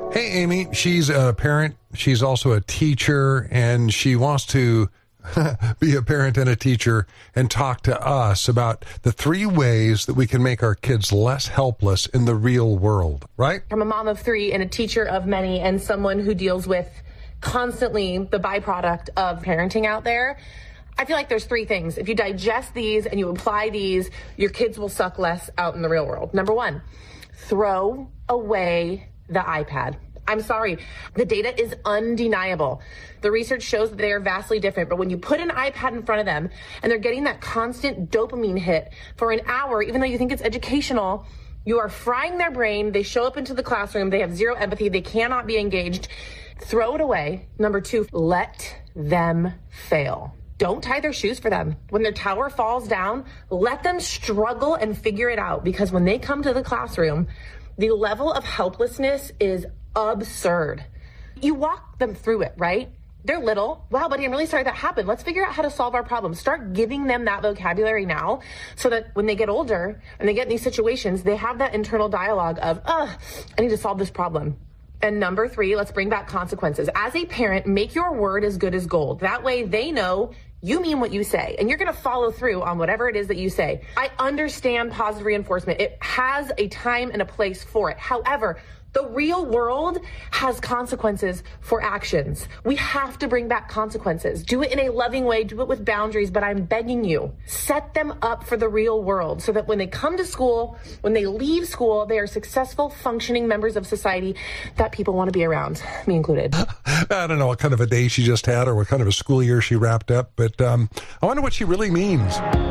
Hey, Amy, she's a parent. She's also a teacher, and she wants to be a parent and a teacher and talk to us about the 3 ways that we can make our kids less helpless in the real world, right? I'm a mom of 3 and a teacher of many and someone who deals with constantly the byproduct of parenting out there. I feel like there's 3 things. If you digest these and you apply these, your kids will suck less out in the real world. Number 1, throw away the iPad. I'm sorry, the data is undeniable. The research shows that they are vastly different, but when you put an iPad in front of them and they're getting that constant dopamine hit for an hour, even though you think it's educational, you are frying their brain. They show up into the classroom. They have 0 empathy. They cannot be engaged. Throw it away. Number 2, let them fail. Don't tie their shoes for them. When their tower falls down, let them struggle and figure it out, because when they come to the classroom, the level of helplessness is absurd. You walk them through it, right? They're little. Wow, buddy, I'm really sorry that happened. Let's figure out how to solve our problem. Start giving them that vocabulary now so that when they get older and they get in these situations, they have that internal dialogue of, I need to solve this problem. And number 3, let's bring back consequences. As a parent, make your word as good as gold. That way they know you mean what you say, and you're going to follow through on whatever it is that you say. I understand positive reinforcement. It has a time and a place for it. However, the real world has consequences for actions. We have to bring back consequences. Do it in a loving way. Do it with boundaries. But I'm begging you, set them up for the real world so that when they come to school, when they leave school, they are successful, functioning members of society that people want to be around, me included. I don't know what kind of a day she just had or what kind of a school year she wrapped up, but I wonder what she really means.